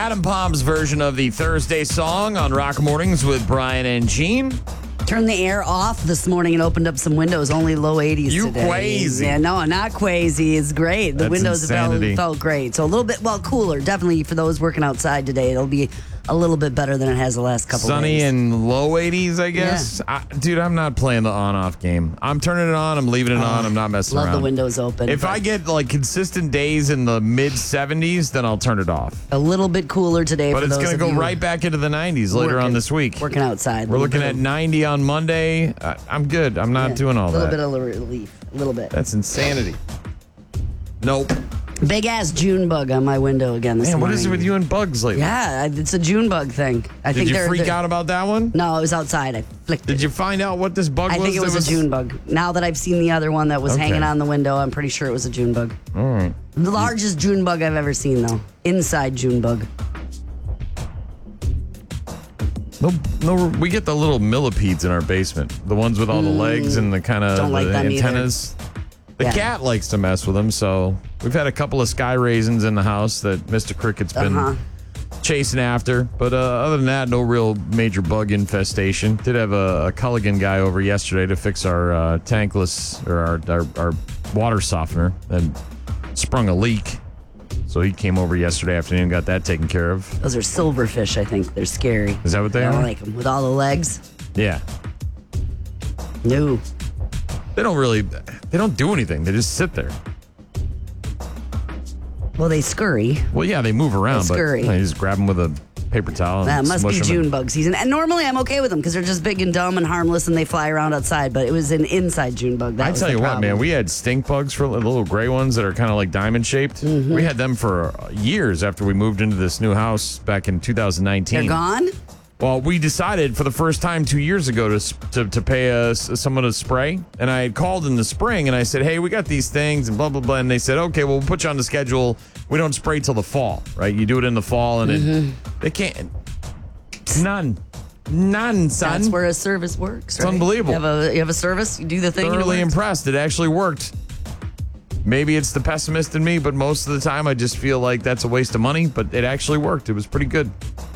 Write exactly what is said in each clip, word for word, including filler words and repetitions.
Adam Palm's version of the Thursday song on Rock Mornings with Brian and Gene. Turned the air off this morning and opened up some windows. Only low eighties You today. crazy. Yeah, no, not crazy. It's great. The That's windows insanity. felt, felt great. So a little bit, well, cooler. Definitely for those working outside today. It'll be a little bit better than it has the last couple Sunny days. and low eighties, I guess. I, dude, I'm not playing the on-off game. I'm turning it on. I'm leaving it on. I'm not messing Love around. the windows open. If but I get like consistent days in the mid seventies, then I'll turn it off. a little bit cooler today. But for it's those going to of go you right back into the nineties later working- on this week. Working outside. We're looking at ninety on Monday. I, I'm good. I'm not doing all A little that. bit of relief. A little bit. That's insanity. Nope. Big ass June bug on my window again this Man, what morning. is it with you and bugs lately? Yeah, it's a June bug thing. I Did think you they're, freak they're- out about that one? No, it was outside. I flicked Did it. you find out what this bug I was? think it was, that a June bug. Now that I've seen the other one that was Okay. hanging on the window, I'm pretty sure it was a June bug. All right. The largest June bug I've ever seen, though. Inside June bug. No, no, we get the little millipedes in our basement. The ones with all the legs and the kind of Don't like the them either. antennas. The Yeah. cat likes to mess with them, so we've had a couple of sky raisins in the house that Mister Cricket's been Uh-huh. chasing after. But uh, other than that, no real major bug infestation. Did have a, a Culligan guy over yesterday to fix our uh, tankless or our, our, our water softener and sprung a leak. So he came over yesterday afternoon and got that taken care of. Those are silverfish, I think. They're scary. Is that what they I are? don't like them. With all the legs? Yeah. No. They don't really, they don't do anything. They just sit there. Well, they scurry. Well, yeah, they move around, but scurry. you know, you just grab them with a paper towel. That and must smush be 'em June in. bug season. And normally I'm okay with them because they're just big and dumb and harmless and they fly around outside. But it was an inside June bug. That I was tell the you what, problem. man, we had stink bugs for the little gray ones that are kind of like diamond shaped. Mm-hmm. We had them for years after we moved into this new house back in two thousand nineteen. They're gone? Well, we decided for the first time two years ago to s- to, to pay us someone to spray, and I had called in the spring and I said, "Hey, we got these things," and blah blah blah, and they said, "Okay, well, we'll put you on the schedule. We don't spray till the fall, right? You do it in the fall, and Mm-hmm. it, they can't none, none, son." That's where a service works. Right? unbelievable. You have a, you have a service, you do the thing. and it Thoroughly works. impressed. It actually worked. Maybe it's the pessimist in me, but most of the time I just feel like that's a waste of money. But it actually worked. It was pretty good.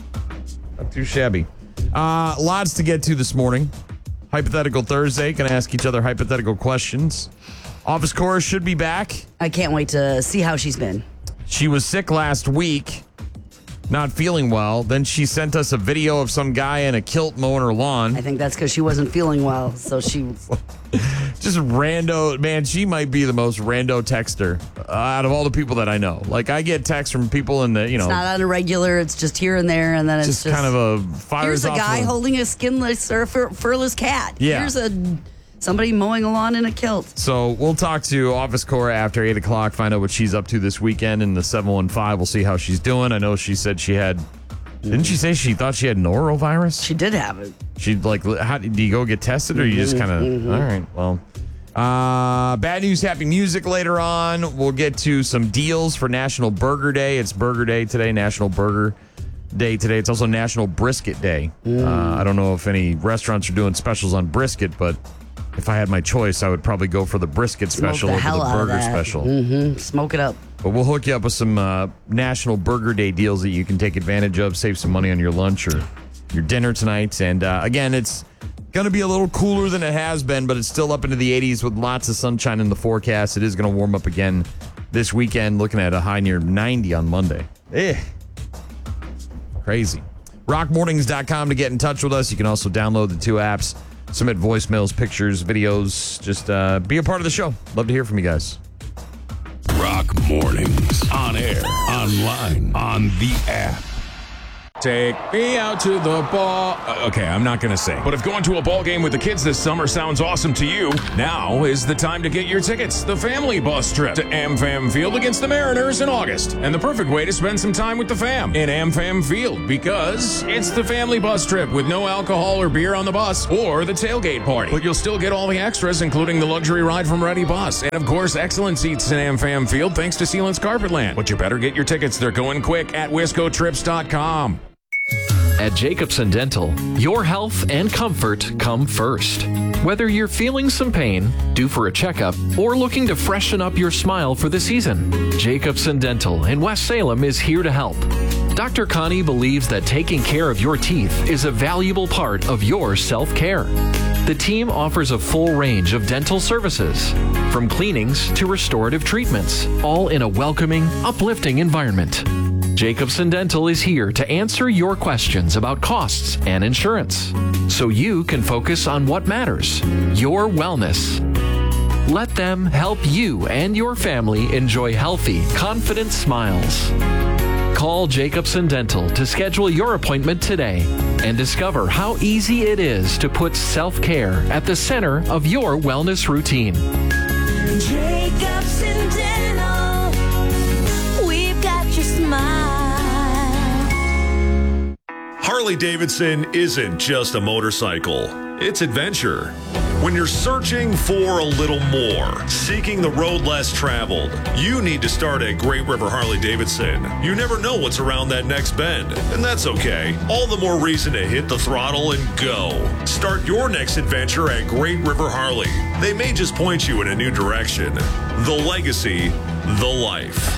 Not too shabby. Uh, lots to get to this morning. Hypothetical Thursday. Going to ask each other hypothetical questions. Office Cora should be back. I can't wait to see how she's been. She was sick last week, not feeling well. Then she sent us a video of some guy in a kilt mowing her lawn. I think that's because she wasn't feeling well. So she, Just rando, man, she might be the most rando texter uh, out of all the people that I know. Like, I get texts from people in the, you know, it's not on a regular. It's just here and there, and then it's just, just, kind of a fires here's a off guy the- holding a skinless or fur, furless cat. Yeah. Here's a somebody mowing a lawn in a kilt. So we'll talk to Office Cora after eight o'clock, find out what she's up to this weekend in the seven one five. We'll see how she's doing. I know she said she had, didn't she say she thought she had norovirus? She did have it. She like, how do you go get tested or you just kind of, Mm-hmm. all right, well. Uh, bad news, happy music later on. We'll get to some deals for National Burger Day. It's Burger Day today, National Burger Day today. It's also National Brisket Day. Mm. Uh, I don't know if any restaurants are doing specials on brisket, but if I had my choice, I would probably go for the brisket Smoke special the over hell the out of burger that. special. Mm-hmm. Smoke it up. But we'll hook you up with some uh, National Burger Day deals that you can take advantage of, save some money on your lunch or your dinner tonight. And uh, again, it's going to be a little cooler than it has been, but it's still up into the eighties with lots of sunshine in the forecast. It is going to warm up again this weekend, looking at a high near ninety on Monday. Eh. Crazy. rock mornings dot com to get in touch with us. You can also download the two apps, submit voicemails, pictures, videos. Just uh, be a part of the show. Love to hear from you guys. Rock Mornings. On air, online, on the app. Take me out to the ball. Uh, okay, I'm not going to sing. But if going to a ball game with the kids this summer sounds awesome to you, now is the time to get your tickets. The family bus trip to AmFam Field against the Mariners in August. And the perfect way to spend some time with the fam in AmFam Field because it's the family bus trip with no alcohol or beer on the bus or the tailgate party. But you'll still get all the extras, including the luxury ride from Ready Bus. And of course, excellent seats in AmFam Field thanks to Sealant's Carpetland. But you better get your tickets. They're going quick at wisco trips dot com. At Jacobson Dental, your health and comfort come first. Whether you're feeling some pain, due for a checkup, or looking to freshen up your smile for the season, Jacobson Dental in West Salem is here to help. Doctor Connie believes that taking care of your teeth is a valuable part of your self-care. The team offers a full range of dental services, from cleanings to restorative treatments, all in a welcoming, uplifting environment. Jacobson Dental is here to answer your questions about costs and insurance, so you can focus on what matters, your wellness. Let them help you and your family enjoy healthy, confident smiles. Call Jacobson Dental to schedule your appointment today and discover how easy it is to put self-care at the center of your wellness routine. Jacobson Dental, we've got your smile. Harley-Davidson isn't just a motorcycle, it's adventure. When you're searching for a little more, seeking the road less traveled, you need to start at Great River Harley-Davidson. You never know what's around that next bend, and that's okay. All the more reason to hit the throttle and go. Start your next adventure at Great River Harley. They may just point you in a new direction. The legacy, the life.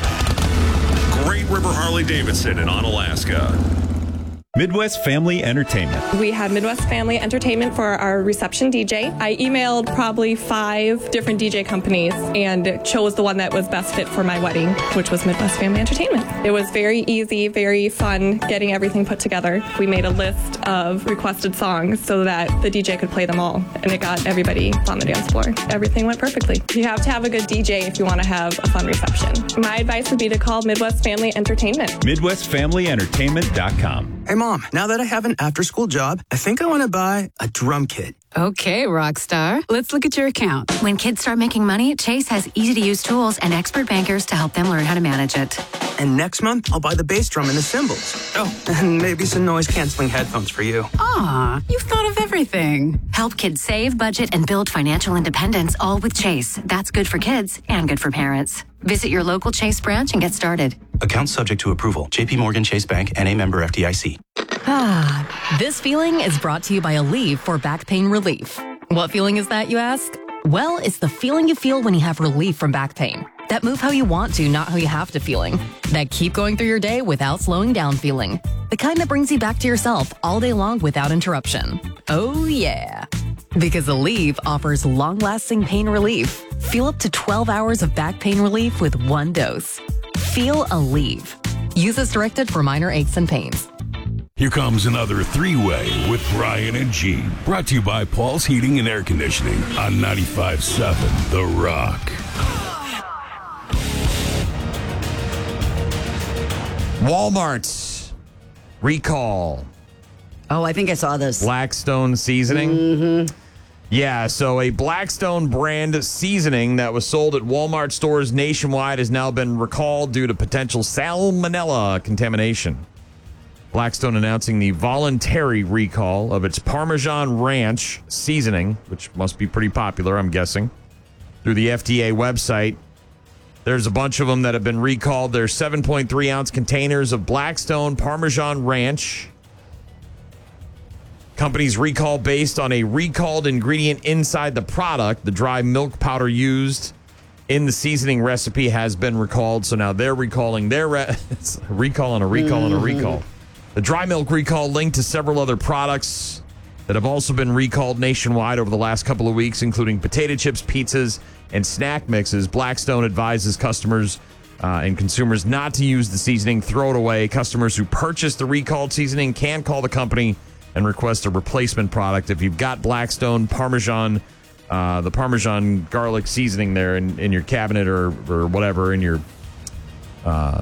Great River Harley-Davidson in Onalaska. Midwest Family Entertainment. We had Midwest Family Entertainment for our reception D J. I emailed probably five different D J companies and chose the one that was best fit for my wedding, which was Midwest Family Entertainment. It was very easy, very fun getting everything put together. We made a list of requested songs so that the D J could play them all, and it got everybody on the dance floor. Everything went perfectly. You have to have a good D J if you want to have a fun reception. My advice would be to call Midwest Family Entertainment. Midwest Family Entertainment dot com. Hey, Mom, now that I have an after-school job, I think I want to buy a drum kit. Okay, Rockstar. Let's look at your account. When kids start making money, Chase has easy-to-use tools and expert bankers to help them learn how to manage it. And next month, I'll buy the bass drum and the cymbals. Oh, and maybe some noise-canceling headphones for you. Aw, you've thought of everything. Help kids save, budget, and build financial independence, all with Chase. That's good for kids and good for parents. Visit your local Chase branch and get started. Account subject to approval. J P Morgan Chase Bank, N A member F D I C. Ah, this feeling is brought to you by Aleve for back pain relief. What feeling is that, you ask? Well, it's the feeling you feel when you have relief from back pain. That move how you want to, not how you have to feeling. That keep going through your day without slowing down feeling. The kind that brings you back to yourself all day long without interruption. Oh yeah. Because Aleve offers long-lasting pain relief. Feel up to twelve hours of back pain relief with one dose. Feel Aleve. Use as directed for minor aches and pains. Here comes another three-way with Brian and Gene. Brought to you by Paul's Heating and Air Conditioning on ninety-five point seven The Rock. Walmart's recall. Oh, I think I saw this. Blackstone seasoning. Mm-hmm. Yeah, so a Blackstone brand seasoning that was sold at Walmart stores nationwide has now been recalled due to potential salmonella contamination. Blackstone announcing the voluntary recall of its Parmesan Ranch seasoning, which must be pretty popular, I'm guessing, through the F D A website. There's a bunch of them that have been recalled. There's seven point three ounce containers of Blackstone Parmesan Ranch. Company's recall based on a recalled ingredient inside the product. The dry milk powder used in the seasoning recipe has been recalled. So now they're recalling their re- it's a recall and a recall and a recall. The dry milk recall linked to several other products that have also been recalled nationwide over the last couple of weeks, including potato chips, pizzas, and snack mixes. Blackstone advises customers uh, and consumers not to use the seasoning, throw it away. Customers who purchase the recalled seasoning can call the company and request a replacement product. If you've got Blackstone Parmesan, uh, the Parmesan garlic seasoning there in, in your cabinet or, or whatever, in your uh,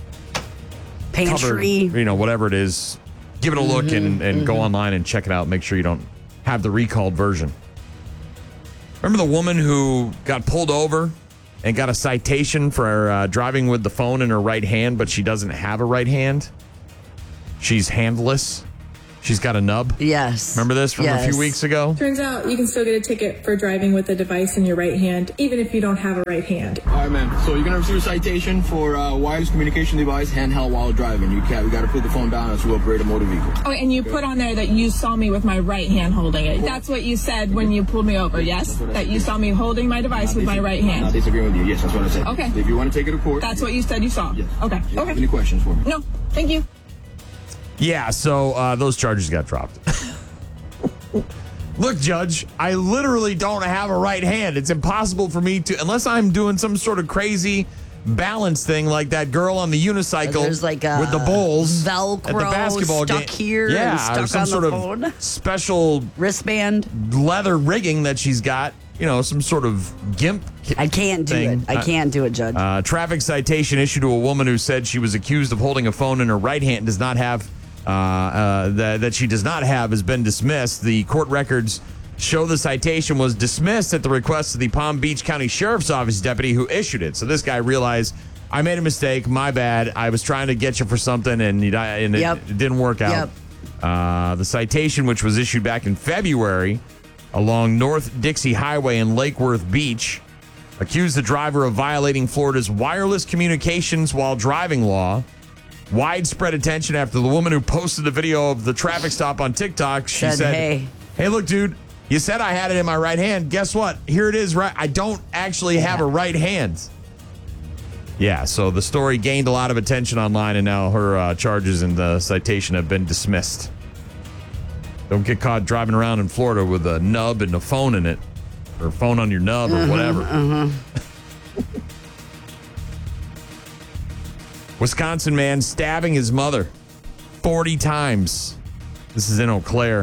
pantry, covered, you know, whatever it is, give it a look mm-hmm, and, and mm-hmm. go online and check it out. Make sure you don't have the recalled version. Remember the woman who got pulled over and got a citation for uh, driving with the phone in her right hand, but she doesn't have a right hand? She's handless. She's got a nub. Yes. Remember this from yes. a few weeks ago? Turns out you can still get a ticket for driving with a device in your right hand, even if you don't have a right hand. All right, ma'am. So you're going to receive a citation for uh, wireless communication device handheld while driving. You can't, you got to put the phone down as you operate a motor vehicle. Oh, and you okay. put on there that you saw me with my right hand holding it. That's what you said when you pulled me over, yes? That you saw me holding my device with my right hand. I'm not disagreeing with you. Yes, that's what I said. Okay. If you want to take it to court. That's what you said you saw? Yes. Okay. Do you okay. have any questions for me? No. Thank you. Yeah, so uh, those charges got dropped. Look, Judge, I literally don't have a right hand. It's impossible for me to, unless I'm doing some sort of crazy balance thing like that girl on the unicycle There's like a with the bowls Velcro at the basketball stuck game. here yeah, and stuck or some on sort the of phone. special wristband, leather rigging that she's got. You know, some sort of gimp. I can't do thing. it. I can't do it, Judge. Uh, traffic citation issued to a woman who said she was accused of holding a phone in her right hand does not have uh, uh, that, that she does not have has been dismissed. The court records show the citation was dismissed at the request of the Palm Beach County Sheriff's Office deputy who issued it. So this guy realized, I made a mistake. My bad. I was trying to get you for something, and, you, and it, Yep. it didn't work out. Yep. Uh, the citation, which was issued back in February along North Dixie Highway in Lake Worth Beach, accused the driver of violating Florida's wireless communications while driving law. Widespread attention after the woman who posted the video of the traffic stop on TikTok. She Said, said, hey. hey, look, dude, you said I had it in my right hand. Guess what? Here it is. Right. I don't actually have a right hand. Yeah, so the story gained a lot of attention online, and now her uh, charges and the citation have been dismissed. Don't get caught driving around in Florida with a nub and a phone in it, or a phone on your nub, or Uh-huh, whatever. uh-huh. Wisconsin man stabbing his mother forty times. This is in Eau Claire.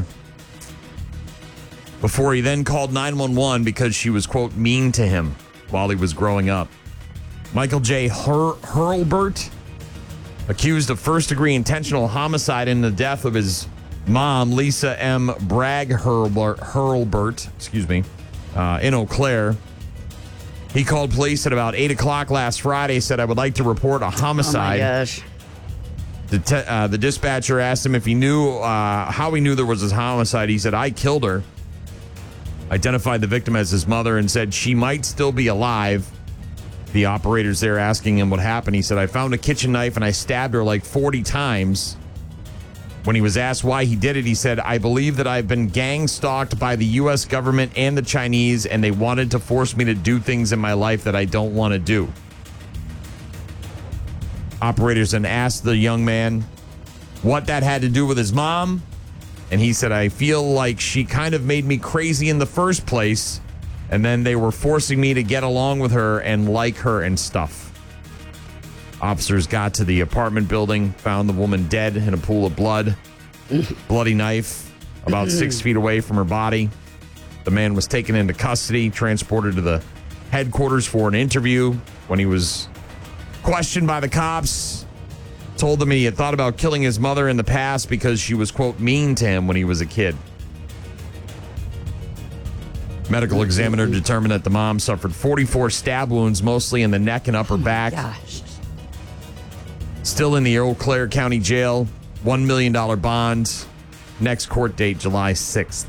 Before he then called nine one one because she was, quote, mean to him while he was growing up. Michael J. Hur- Hurlbert, accused of first-degree intentional homicide in the death of his mom, Lisa M. Bragg Hurlbert, Hurlbert excuse me, uh, in Eau Claire. He called police at about eight o'clock last Friday, said, I would like to report a homicide. Oh, my gosh. The, te- uh, the dispatcher asked him if he knew uh, how he knew there was a homicide. He said, I killed her. Identified the victim as his mother and said she might still be alive. The operators there asking him what happened. He said, I found a kitchen knife and I stabbed her like forty times. When he was asked why he did it, he said, I believe that I've been gang stalked by the U S government and the Chinese, and they wanted to force me to do things in my life that I don't want to do. Operators then asked the young man what that had to do with his mom, and he said, I feel like she kind of made me crazy in the first place, and then they were forcing me to get along with her and like her and stuff. Officers got to the apartment building, found the woman dead in a pool of blood, bloody knife about six feet away from her body. The man was taken into custody, transported to the headquarters for an interview. When he was questioned by the cops, told them he had thought about killing his mother in the past because she was, quote, mean to him when he was a kid. Medical examiner determined that the mom suffered forty-four stab wounds, mostly in the neck and upper back. Gosh. Still in the Eau Claire County Jail, one million dollars bond. Next court date, July sixth.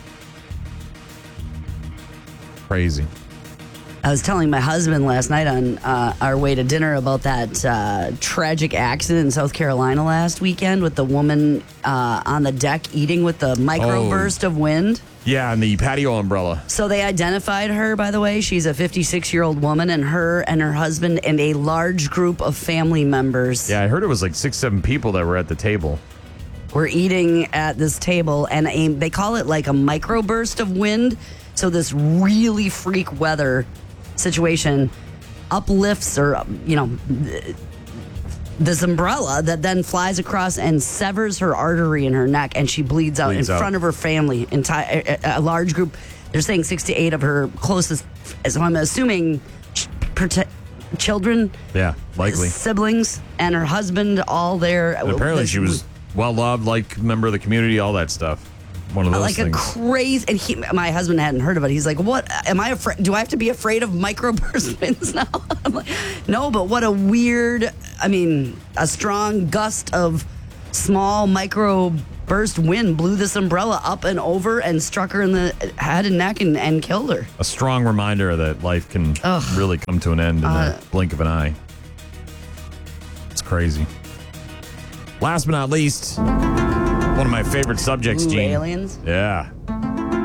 Crazy. I was telling my husband last night on uh, our way to dinner about that uh, tragic accident in South Carolina last weekend with the woman uh, on the deck eating with the microburst Oh. of wind. Yeah, and the patio umbrella. So they identified her, by the way. She's a fifty-six-year-old woman, and her and her husband and a large group of family members Yeah, I heard it was like six, seven people that were at the table. were eating at this table, and a, they call it like a microburst of wind. So this really freak weather situation uplifts or, you know, this umbrella that then flies across and severs her artery in her neck, and she bleeds out Bleeds in out. front of her family. Entire a, a large group. They're saying six to eight of her closest. So I'm assuming ch- prote- children, Yeah, likely. siblings, and her husband all there. And apparently she was well loved, like member of the community, all that stuff. One of those like things. a crazy. And he, my husband hadn't heard of it. He's like, "What? Am I afraid? Do I have to be afraid of microburst winds now?" I'm like, "No, but what a weird. I mean, a strong gust of small microburst wind blew this umbrella up and over and struck her in the head and neck and, and killed her." A strong reminder that life can Ugh. really come to an end in Uh, the blink of an eye. It's crazy. Last but not least, one of my favorite subjects, Ooh, Gene. aliens? Yeah.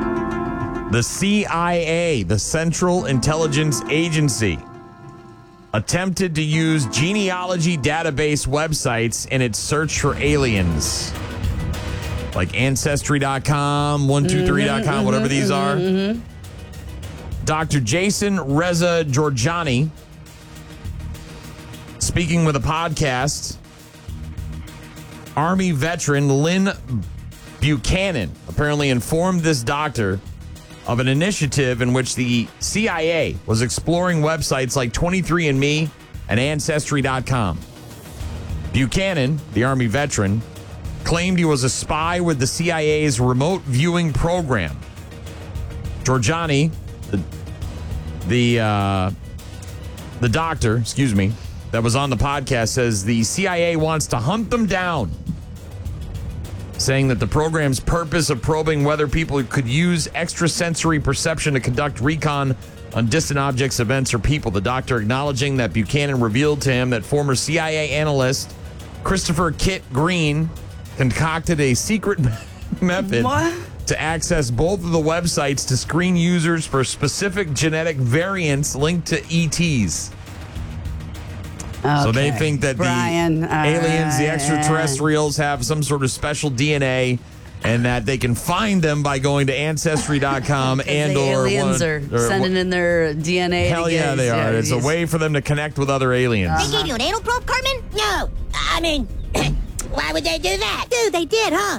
The C I A, the Central Intelligence Agency, attempted to use genealogy database websites in its search for aliens. Like Ancestry dot com, one two three dot com, mm-hmm, whatever these are. Mm-hmm. Doctor Jason Reza Georgiani, speaking with a podcast, Army veteran Lynn Buchanan apparently informed this doctor of an initiative in which the C I A was exploring websites like twenty-three and me and Ancestry dot com. Buchanan, the Army veteran, claimed he was a spy with the C I A's remote viewing program. Georgiani, the the, uh, the doctor, excuse me, that was on the podcast, says the C I A wants to hunt them down, saying that the program's purpose of probing whether people could use extrasensory perception to conduct recon on distant objects, events, or people. The doctor acknowledging that Buchanan revealed to him that former C I A analyst Christopher Kit Green concocted a secret method what? to access both of the websites to screen users for specific genetic variants linked to E Ts. Okay. So they think that Brian, the aliens, uh, the extraterrestrials, have some sort of special D N A, and that they can find them by going to Ancestry dot com and the or aliens one, are or sending in their D N A. Hell yeah, they are. It's a way for them to connect with other aliens. Uh-huh. They gave you an anal probe, Cartman? No. I mean, why would they do that? Dude, they did, huh?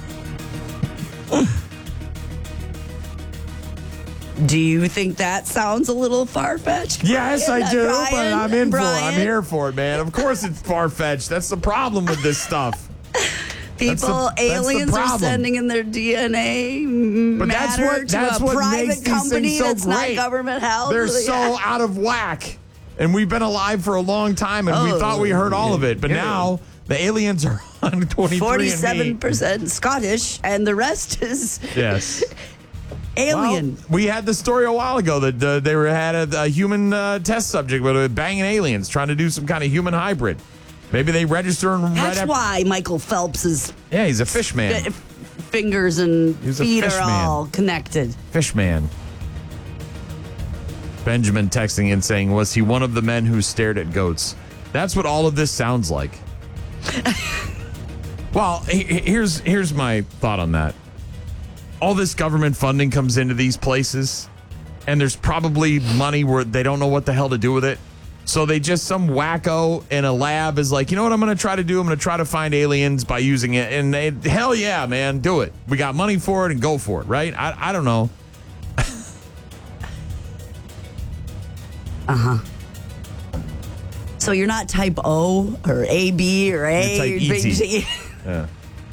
Do you think that sounds a little far-fetched? Yes, I do, Brian, but I'm in Brian? for it. I'm here for it, man. Of course it's far-fetched. That's the problem with this stuff. People, That's the- that's the aliens are problem. sending in their D N A But that's matter what to that's a what private makes these company things so that's great. not government held. They're so Yeah. out of whack, and we've been alive for a long time, and we Oh. thought we heard all of it. But Yeah. now the aliens are on twenty-three forty-seven and me. percent Scottish, and the rest is Yes. alien. Well, we had the story a while ago that uh, they were had a, a human uh, test subject with uh, banging aliens trying to do some kind of human hybrid. Maybe they register and right That's after- why Michael Phelps is Yeah, he's a fish man. f- fingers and He's a feet fish are man. all connected. Fish man. Benjamin texting in saying, was he one of the men who stared at goats? That's what all of this sounds like. Well, he- he- here's here's my thought on that. All this government funding comes into these places, and there's probably money where they don't know what the hell to do with it. So they just, some wacko in a lab is like, you know what I'm going to try to do? I'm going to try to find aliens by using it. And they, hell yeah, man, do it. We got money for it and go for it, right? I, I don't know. Uh-huh. So you're not type O or A B or A. You're type you're E T. big- Yeah.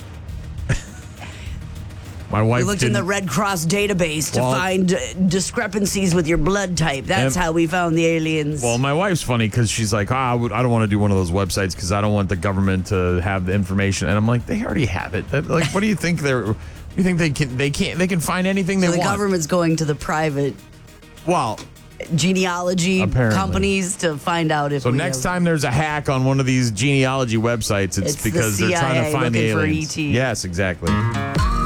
My wife We looked in didn't- the Red Cross database to Well- find uh, discrepancies with your blood type. That's And- how we found the aliens. Well, my wife's funny because she's like, ah, I, would, I don't want to do one of those websites because I don't want the government to have the information. And I'm like, they already have it. That- like, what do you think they're? You think they can? They can't. They can find anything so they the want. government's going to the private Well, genealogy Apparently. companies to find out if so we next have- time there's a hack on one of these genealogy websites, it's, It's the because they're C I A trying to find the looking for aliens. E T. Yes, exactly.